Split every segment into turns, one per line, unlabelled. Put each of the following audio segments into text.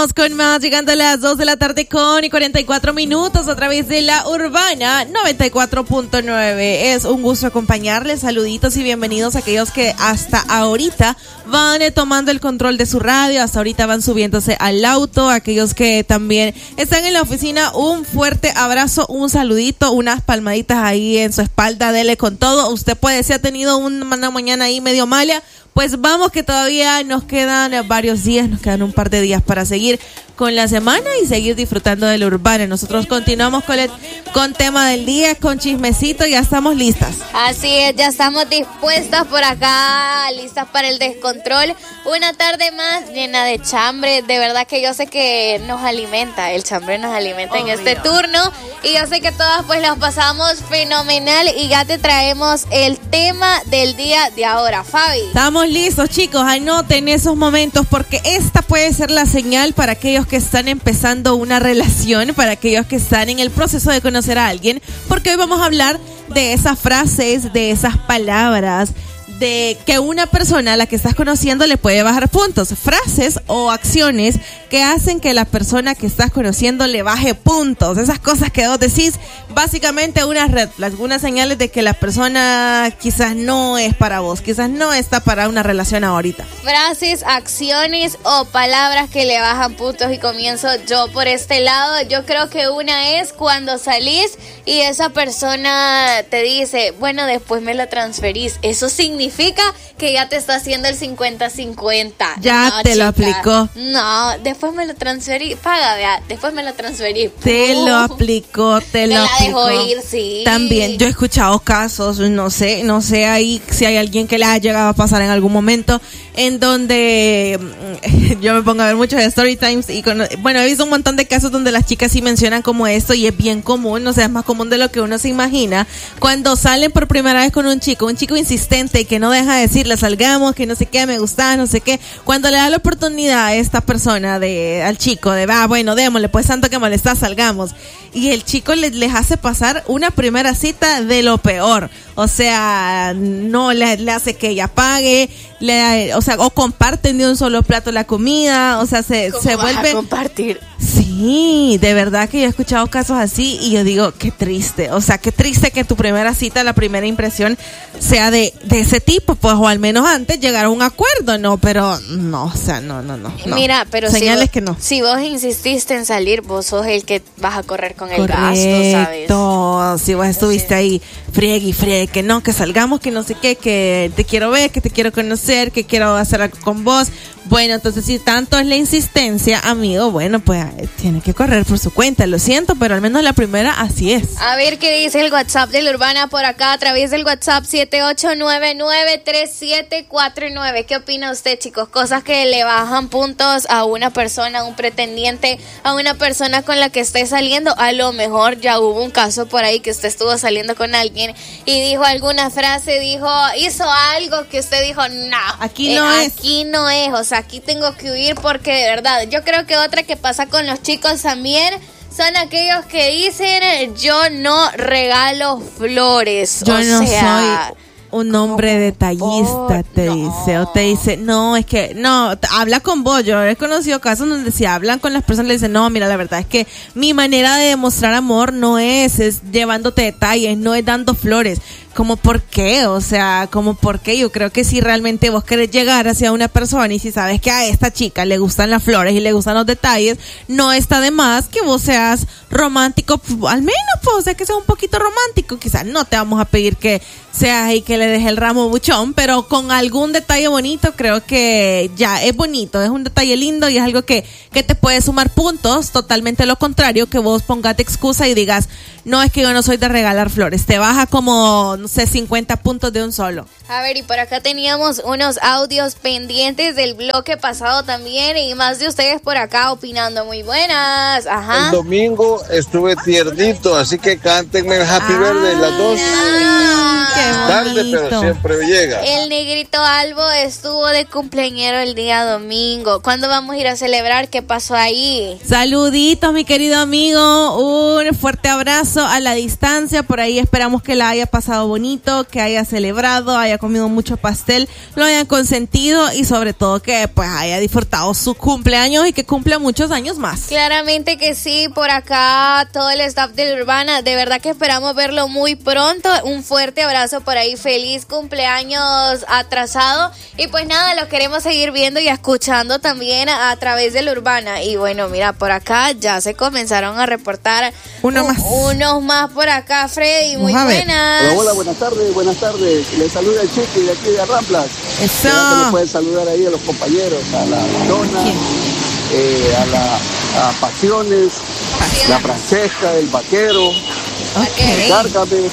Seguimos con más, llegando a las 2 de la tarde con 44 minutos a través de la Urbana 94.9. Es un gusto acompañarles, saluditos y bienvenidos a aquellos que hasta ahorita van tomando el control de su radio, hasta ahorita van subiéndose al auto, aquellos que también están en la oficina, un fuerte abrazo, un saludito, unas palmaditas ahí en su espalda, dele con todo. Usted puede, si ha tenido una mañana ahí medio mala, pues vamos que todavía nos quedan varios días, nos quedan un par de días para seguir con la semana y seguir disfrutando de la Urbana. Nosotros continuamos con tema del día, con chismecito, ya estamos listas.
Así es, ya estamos dispuestas por acá, listas para el descontrol. Una tarde más llena de chambre, de verdad que yo sé que nos alimenta, el chambre nos alimenta en este turno y yo sé que todas pues las pasamos fenomenal y ya te traemos el tema del día de ahora, Fabi.
Estamos listos, chicos, anoten esos momentos porque esta puede ser la señal para aquellos que están empezando una relación, para aquellos que están en el proceso de conocer a alguien, porque hoy vamos a hablar de esas frases, de esas palabras, de que una persona a la que estás conociendo le puede bajar puntos, frases o acciones que hacen que la persona que estás conociendo le baje puntos, esas cosas que vos decís, básicamente unas red flags, unas señales de que la persona quizás no es para vos, quizás no está para una relación ahorita.
Frases, acciones o palabras que le bajan puntos y comienzo yo por este lado. Yo creo que una es cuando salís y esa persona te dice, bueno, después me la transferís. Eso significa que ya te está haciendo el 50-50.
Ya no, te chica, lo aplicó.
No, después me lo transferí. Paga, vea, después me lo transferí.
Te lo aplicó, te lo aplicó.
La dejó ir, sí.
También yo he escuchado casos, no sé ahí si hay alguien que le ha llegado a pasar en algún momento en donde yo me pongo a ver muchos story times y bueno, he visto un montón de casos donde las chicas sí mencionan como esto y es bien común, o sea, es más común de lo que uno se imagina. Cuando salen por primera vez con un chico insistente y que no deja de decirle salgamos, que no sé qué, me gusta, no sé qué, cuando le da la oportunidad a esta persona al chico de bueno, démosle, pues tanto que molesta, salgamos, y el chico les hace pasar una primera cita de lo peor, o sea, no le hace que ella pague, o comparten de un solo plato la comida, o sea, se vuelve
a compartir.
Sí, de verdad que yo he escuchado casos así y yo digo, qué triste, o sea, qué triste que tu primera cita, la primera impresión sea de ese tipo, pues, o al menos antes llegar a un acuerdo, ¿no? Pero no, o sea, no.
Mira, pero
señales que no.
Si vos insististe en salir, vos sos el que vas a correr con el gasto, ¿sabes?
Si vos estuviste ahí, friegue, que no, que salgamos, que no sé qué, que te quiero ver, que te quiero conocer, que quiero hacer algo con vos. Bueno, entonces si tanto es la insistencia, amigo, bueno, pues tiene que correr por su cuenta, lo siento, pero al menos la primera así es.
A ver qué dice el WhatsApp de la Urbana por acá, a través del WhatsApp 78993749. ¿Qué opina usted, chicos? Cosas que le bajan puntos a una persona, a un pretendiente, a una persona con la que esté saliendo. A lo mejor ya hubo un caso por ahí que usted estuvo saliendo con alguien y dijo alguna frase, hizo algo que usted dijo, no, aquí no es, o sea, aquí tengo que huir porque de verdad, yo creo que otra que pasa con los chicos también son aquellos que dicen, yo no regalo flores,
yo no soy un hombre detallista, te dice, no, es que, no, habla con vos. Yo he conocido casos donde si hablan con las personas le dicen, no, mira, la verdad es que mi manera de demostrar amor no es llevándote detalles, no es dando flores. ¿Cómo por qué? O sea, ¿cómo por qué? Yo creo que si realmente vos querés llegar hacia una persona y si sabes que a esta chica le gustan las flores y le gustan los detalles, no está de más que vos seas romántico, al menos, pues, o sea, que seas un poquito romántico. Quizás no te vamos a pedir que seas y que le dejes el ramo buchón, pero con algún detalle bonito, creo que ya es bonito, es un detalle lindo y es algo que te puede sumar puntos. Totalmente lo contrario, que vos pongas de excusa y digas, no, es que yo no soy de regalar flores, te baja como, no sé, 50 puntos de un solo.
A ver, y por acá teníamos unos audios pendientes del bloque pasado también y más de ustedes por acá opinando. Muy buenas. Ajá.
El domingo estuve tiernito, así que cántenme Happy Birthday las dos. Tarde, pero siempre llega.
El negrito Albo estuvo de cumpleañero el día domingo. ¿Cuándo vamos a ir a celebrar? ¿Qué pasó ahí?
Saluditos, mi querido amigo. Un fuerte abrazo a la distancia. Por ahí esperamos que la haya pasado bonito, que haya celebrado, haya comido mucho pastel, lo hayan consentido y sobre todo que pues haya disfrutado su cumpleaños y que cumpla muchos años más.
Claramente que sí, por acá todo el staff de Urbana, de verdad que esperamos verlo muy pronto. Un fuerte abrazo por ahí, feliz cumpleaños atrasado y pues nada, lo queremos seguir viendo y escuchando también a través de la Urbana. Y bueno, mira, por acá ya se comenzaron a reportar unos más por acá, Freddy, muy buenas.
Hola, buenas tardes, les saluda el Chiqui de aquí de Ramplas.
Eso.
Le pueden saludar ahí a los compañeros, a la Dona, a Pasiones, la Francesca, el Vaquero, Cárgame,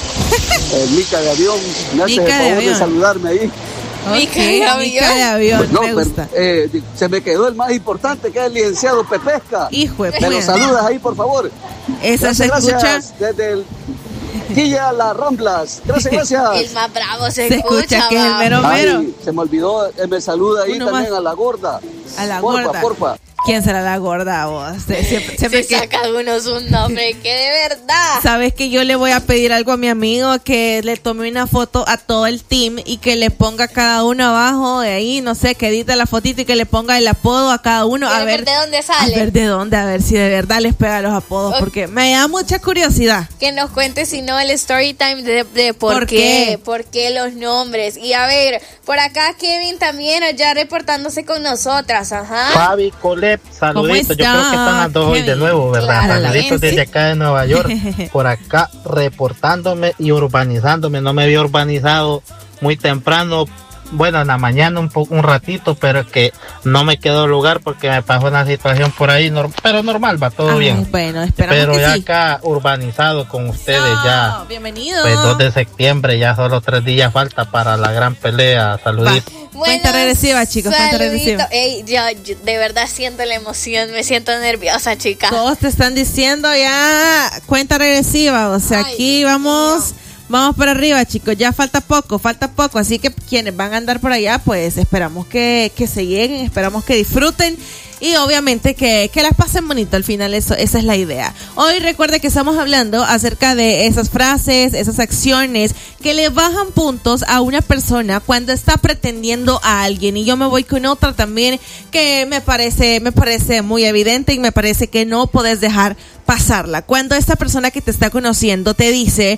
Mica de Avión, me hace el favor de saludarme ahí.
Mica de Avión,
no, me gusta.
Se me quedó el más importante, que es el licenciado Pepesca.
Hijo de
me lo saludas ahí, por favor.
Esa se escucha
desde el Quilla Las Ramblas. Gracias.
El más bravo se escucha
que es el mero.
Ay, se me olvidó, me saluda ahí también más. A la gorda.
A la gorda.
Porfa.
¿Quién será la gorda vos?
Siempre saca algunos un nombre que de verdad.
Sabes que yo le voy a pedir algo a mi amigo, que le tome una foto a todo el team y que le ponga cada uno abajo de ahí, no sé, que edite la fotito y que le ponga el apodo a cada uno. A ver
de dónde sale.
A ver si de verdad les pega los apodos, porque me da mucha curiosidad.
Que nos cuente si no el story time de por qué los nombres. Y a ver, por acá Kevin también ya reportándose con nosotras, ajá.
Fabi Colette, saluditos, yo creo que están las dos hoy de nuevo, ¿verdad?
Claro,
saluditos desde acá de Nueva York, por acá reportándome y urbanizándome. No me había urbanizado muy temprano, bueno, en la mañana un ratito, pero que no me quedó lugar porque me pasó una situación por ahí, pero normal, va todo bien.
Bueno, esperamos
pero
que
ya
sí.
Acá urbanizado con ustedes ya.
Bienvenido.
Pues 2 de septiembre, ya solo 3 días falta para la gran pelea. Saluditos.
Cuenta regresiva, chicos, cuenta regresiva.
Ey, yo de verdad siento la emoción, me siento nerviosa, chica.
Todos te están diciendo ya cuenta regresiva, o sea, aquí vamos para arriba, chicos, ya falta poco, así que quienes van a andar por allá, pues esperamos que se lleguen, esperamos que disfruten y obviamente que las pasen bonito. Al final esa es la idea. Hoy recuerde que estamos hablando acerca de esas frases, esas acciones que le bajan puntos a una persona cuando está pretendiendo a alguien. Y yo me voy con otra también que me parece muy evidente y me parece que no puedes dejar pasarla. Cuando esta persona que te está conociendo te dice: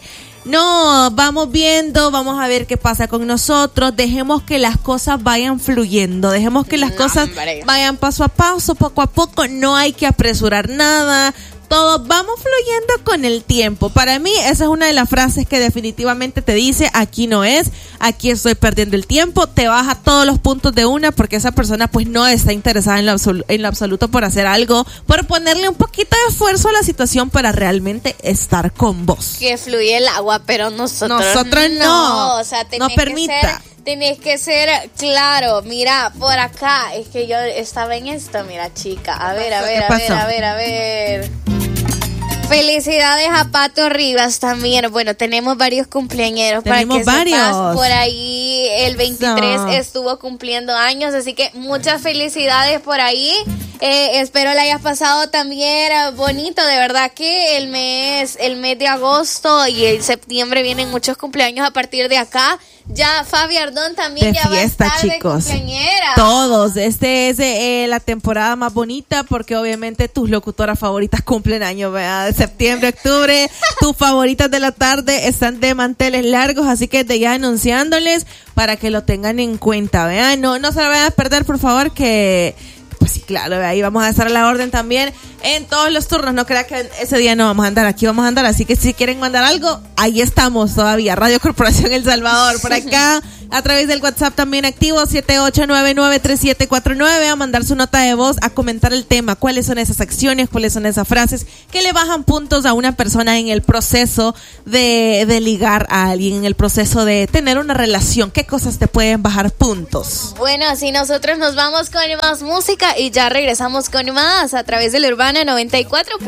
no, vamos viendo, vamos a ver qué pasa con nosotros, dejemos que las cosas vayan fluyendo, dejemos que las cosas vayan paso a paso, poco a poco, no hay que apresurar nada, todos vamos fluyendo con el tiempo. Para mí esa es una de las frases que definitivamente te dice: aquí no es, aquí estoy perdiendo el tiempo, te baja todos los puntos de una, porque esa persona pues no está interesada en lo absoluto por hacer algo, por ponerle un poquito de esfuerzo a la situación para realmente estar con vos.
Que fluye el agua, pero nosotros
no.
O sea,
no permita.
Tenés que ser claro. Mira, por acá, es que yo estaba en esto, mira, chica. A ver. Felicidades a Pato Rivas también. Bueno, tenemos varios cumpleañeros.
Tenemos
para que
varios.
Sepas, por ahí el 23 estuvo cumpliendo años, así que muchas felicidades por ahí. Espero la hayas pasado también bonito. De verdad que el mes de agosto y el septiembre vienen muchos cumpleaños a partir de acá. Ya Fabi Ardón también
de
ya
fiesta,
va a estar
chicos.
de cumpleañera.
Todos. Este es la temporada más bonita porque obviamente tus locutoras favoritas cumplen años, ¿verdad? De septiembre, octubre, tus favoritas de la tarde están de manteles largos, así que de ya anunciándoles para que lo tengan en cuenta, ¿verdad? No se lo vayan a perder, por favor, que pues sí, claro, ahí vamos a estar a la orden también en todos los turnos. No crea que ese día no vamos a andar, aquí vamos a andar, así que si quieren mandar algo, ahí estamos todavía. Radio Corporación El Salvador, por acá, a través del WhatsApp también activo, 78993749, a mandar su nota de voz, a comentar el tema, cuáles son esas acciones, cuáles son esas frases que le bajan puntos a una persona en el proceso de ligar a alguien, en el proceso de tener una relación. ¿Qué cosas te pueden bajar puntos?
Bueno, así nosotros nos vamos con más música y ya regresamos con más a través de la Urbana 94.